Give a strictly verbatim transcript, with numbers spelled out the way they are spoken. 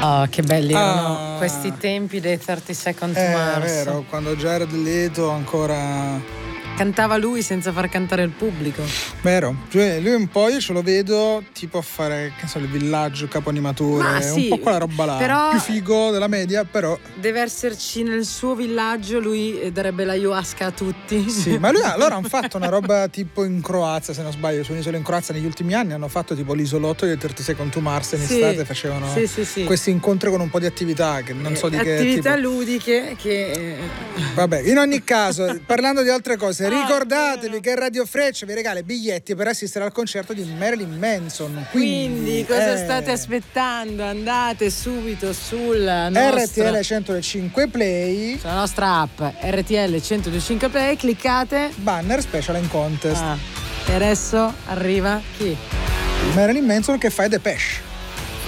Oh, che belli erano Ah. questi tempi dei thirty Seconds to Eh, Mars. È vero, quando Jared Leto ancora... Cantava lui senza far cantare il pubblico. Vero, cioè, lui un po' io ce lo vedo tipo a fare, che so, il villaggio, capo animatore, Ma sì, un po' quella roba là, però- più figo della media, però Deve esserci nel suo villaggio, lui eh, darebbe la ayahuasca a tutti. sì, ma lui loro hanno fatto una roba tipo in Croazia, se non sbaglio, su un'isola in Croazia negli ultimi anni hanno fatto tipo l'isolotto dei thirty Seconds to Mars in Sì, estate, facevano sì, sì, sì. questi incontri con un po' di attività che non so di che Attività tipo. ludiche che eh, Vabbè, in ogni caso, parlando di altre cose, Ah, ricordatevi che Radio Freccia vi regala i biglietti per assistere al concerto di Marilyn Manson. Quindi, quindi cosa eh, state aspettando? Andate subito sulla R nostra, T L centodue e cinque Play, sulla nostra app R T L centodue e cinque Play, cliccate. banner special and contest. Ah, e adesso arriva chi? Marilyn Manson che fa i Depeche.